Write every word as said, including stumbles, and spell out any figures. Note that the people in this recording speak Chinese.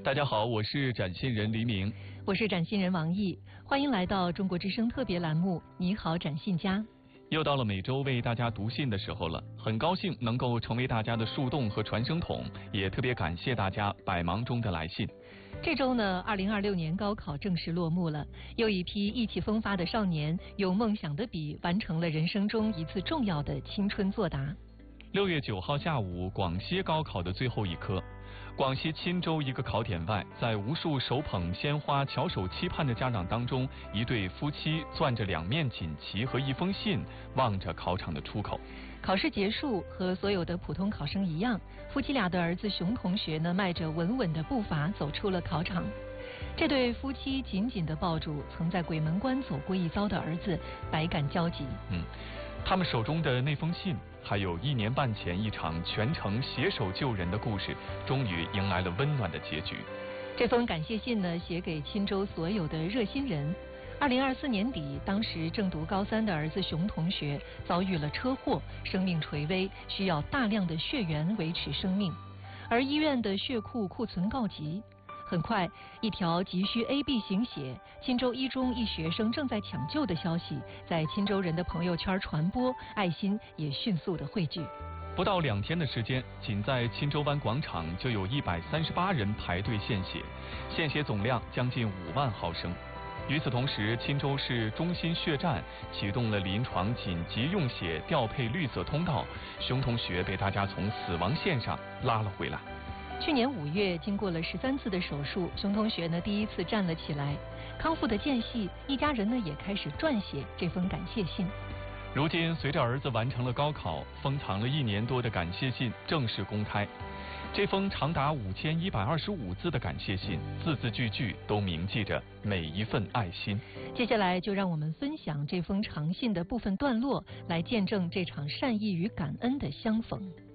大家好，我是展信人黎明， 我是展信人王毅，欢迎来到中国之声特别栏目《你好，展信家》。 又到了每周为大家读信的时候了，很高兴能够成为大家的树洞和传声筒，也特别感谢大家百忙中的来信。 这周呢，二零二六年高考正式落幕了，又一批意气风发的少年，有梦想的笔，完成了人生中一次重要的青春作答。 六月九号下午，广西高考的最后一科，广西钦州一个考点外，在无数手捧鲜花、翘首期盼的家长当中，一对夫妻攥着两面锦旗和一封信，望着考场的出口。 考试结束，和所有的普通考生一样，夫妻俩的儿子熊同学呢，迈着稳稳的步伐走出了考场。这对夫妻紧紧地抱住曾在鬼门关走过一遭的儿子，百感交集。 嗯，他们手中的那封信，还有一年半前一场全城携手救人的故事，终于迎来了温暖的结局。 这封感谢信呢，写给钦州所有的热心人。二零二四年底，当时正读高三的儿子熊同学遭遇了车祸，生命垂危，需要大量的血源维持生命，而医院的血库库存告急。很快，一条急需 A B 型血，钦州一中一学生正在抢救的消息在钦州人的朋友圈传播，爱心也迅速的汇聚。 不到两天的时间，仅在钦州湾广场就有一百三十八人排队献血，献血总量将近五万毫升。与此同时，钦州市中心血站启动了临床紧急用血调配绿色通道，熊同学被大家从死亡线上拉了回来。 去年五月，经过了十三次的手术，熊同学呢第一次站了起来。康复的间隙，一家人呢也开始撰写这封感谢信。 如今，随着儿子完成了高考，封藏了一年多的感谢信正式公开。这封长达五千一百二十五字的感谢信，字字句句都铭记着每一份爱心。 接下来就让我们分享这封长信的部分段落，来见证这场善意与感恩的相逢。